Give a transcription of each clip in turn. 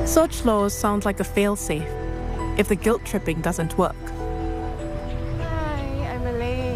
Such laws sound like a failsafe if the guilt tripping doesn't work. Hi, I'm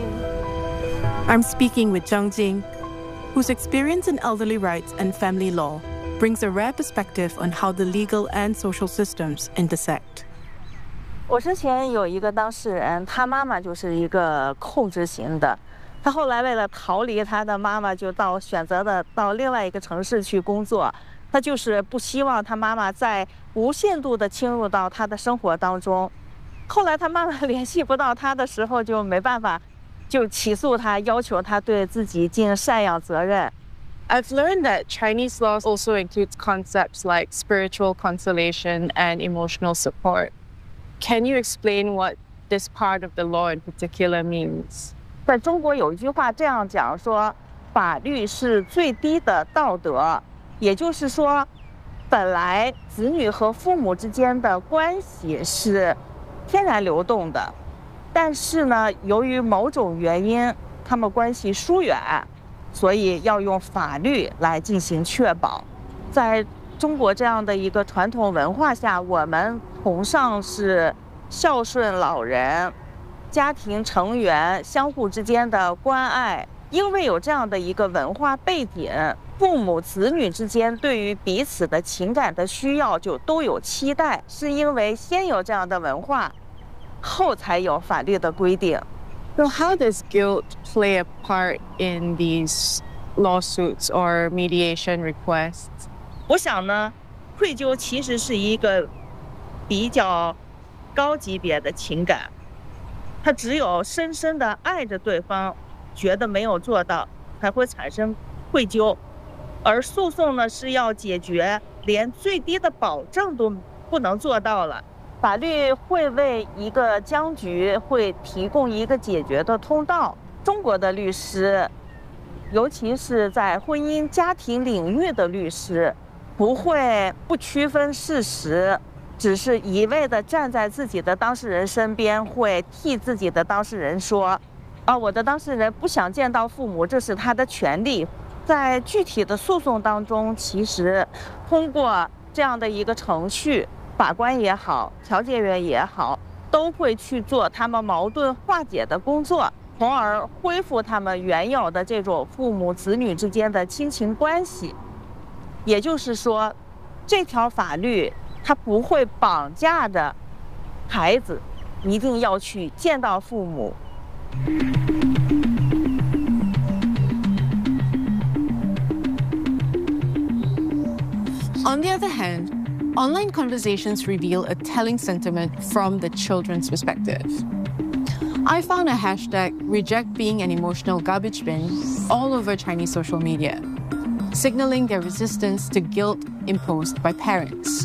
Elaine. I'm speaking with Zhang Jing, whose experience in elderly rights and family law brings a rare perspective on how the legal and social systems intersect. 我之前有一个当事人，他妈妈就是一个控制型的，他后来为了逃离他的妈妈，就选择的到另外一个城市去工作。他就是不希望他妈妈再无限度的侵入到他的生活当中。后来他妈妈联系不到他的时候，就没办法，就起诉他，要求他对自己尽赡养责任。 I've learned that Chinese law also includes concepts like spiritual consolation and emotional support. Can you explain what this part of the law in particular means? 在中国有一句话这样讲说，法律是最低的道德，也就是说，本来子女和父母之间的关系是天然流动的，但是呢，由于某种原因，他们关系疏远，所以要用法律来进行确保。在中国这样的一个传统文化下，我们崇尚是孝顺老人、家庭成员相互之间的关爱。因为有这样的一个文化背景，父母子女之间对于彼此的情感的需要就都有期待，是因为先有这样的文化，后才有法律的规定。 So how does guilt play a part in these lawsuits or mediation requests? 我想呢，愧疚其实是一个比较高级别的情感，它只有深深的爱着对方，觉得没有做到，才会产生愧疚。而诉讼呢，是要解决连最低的保证都不能做到了。法律会为一个僵局会提供一个解决的通道。中国的律师，尤其是在婚姻家庭领域的律师，不会不区分事实，只是一味的站在自己的当事人身边，会替自己的当事人说我的当事人不想见到父母，这是他的权利。在具体的诉讼当中，其实通过这样的一个程序，法官也好，调解员也好，都会去做他们矛盾化解的工作，从而恢复他们原有的这种父母子女之间的亲情关系。也就是说，这条法律它不会绑架着孩子一定要去见到父母。 On the other hand, online conversations reveal a telling sentiment from the children's perspective. I found a hashtag reject being an emotional garbage bin all over Chinese social media, signaling their resistance to guilt imposed by parents.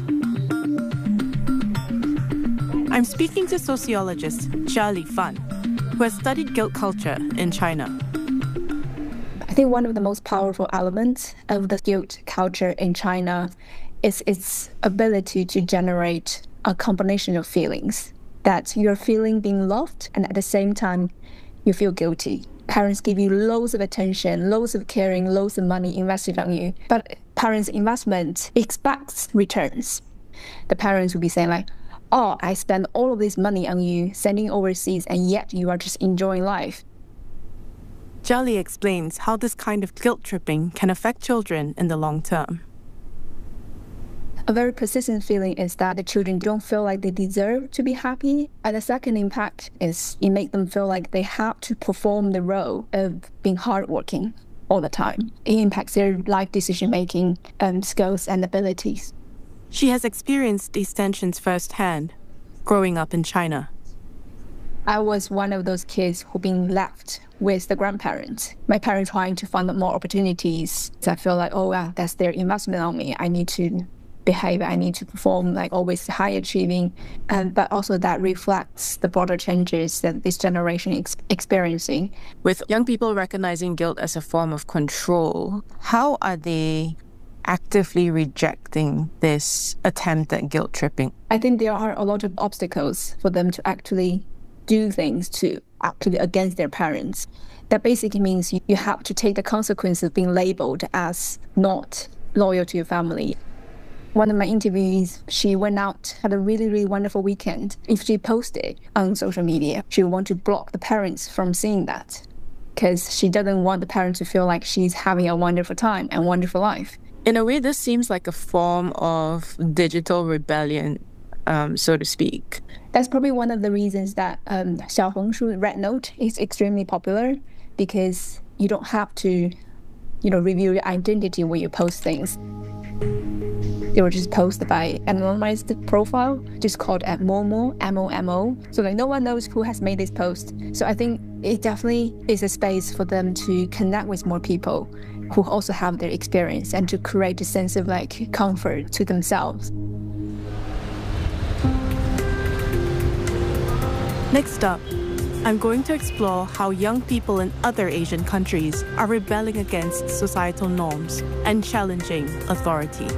I'm speaking to sociologist Jia Fan, who has studied guilt culture in China. I think one of the most powerful elements of the guilt culture in China is its ability to generate a combination of feelings. That you're feeling being loved, and at the same time, you feel guilty. Parents give you loads of attention, loads of caring, loads of money invested on you. But parents' investment expects returns. The parents will be saying like, I spent all of this money on you, sending overseas, and yet you are just enjoying life. Jia explains how this kind of guilt tripping can affect children in the long term. A very persistent feeling is that the children don't feel like they deserve to be happy. And the second impact is it makes them feel like they have to perform the role of being hardworking all the time. It impacts their life decision-making skills and abilities. She has experienced these tensions firsthand, growing up in China. I was one of those kids who been left with the grandparents. My parents trying to find more opportunities. So I feel like, that's their investment on me. I need to behave, I need to perform, like always high achieving. But also that reflects the broader changes that this generation is experiencing. With young people recognizing guilt as a form of control, how are they actively rejecting this attempt at guilt tripping? I think there are a lot of obstacles for them to actually do things to actually against their parents. That basically means you have to take the consequence of being labeled as not loyal to your family. One of my interviewees, she went out, had a really, really wonderful weekend. If she posted on social media, she would want to block the parents from seeing that because she doesn't want the parents to feel like she's having a wonderful time and wonderful life. In a way, this seems like a form of digital rebellion, so to speak. That's probably one of the reasons that Xiaohongshu Red Note is extremely popular, because you don't have to, reveal your identity when you post things. They were just posted by anonymized profile, just called at Momo, M-O-M-O. So no one knows who has made this post. So I think it definitely is a space for them to connect with more people who also have their experience and to create a sense of comfort to themselves. Next up, I'm going to explore how young people in other Asian countries are rebelling against societal norms and challenging authority.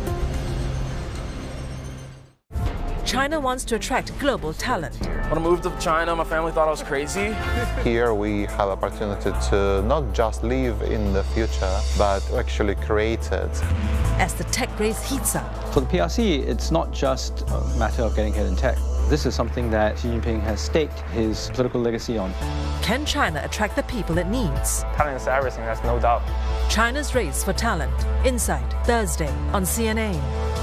China wants to attract global talent. When I moved to China, my family thought I was crazy. Here we have opportunity to not just live in the future, but actually create it. As the tech race heats up. For the PRC, it's not just a matter of getting ahead in tech. This is something that Xi Jinping has staked his political legacy on. Can China attract the people it needs? Talent is everything, that's no doubt. China's race for talent. Insight, Thursday on CNA.